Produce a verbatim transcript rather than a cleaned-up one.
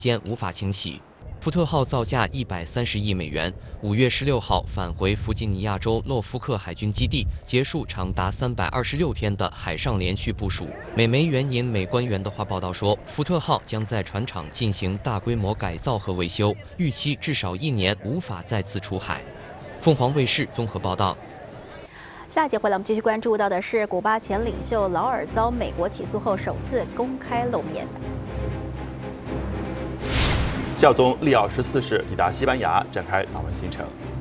间无法清洗。福特号造价一百三十亿美元，五月十六号返回弗吉尼亚州诺福克海军基地，结束长达三百二十六天的海上连续部署。美媒援引美官员的话报道说，福特号将在船厂进行大规模改造和维修，预期至少一年无法再次出海。凤凰卫视综合报道。 下一节回来，我们继续关注到的是古巴前领袖劳尔遭美国起诉后首次公开露面。 教宗利奥十四世抵达西班牙，展开访问行程。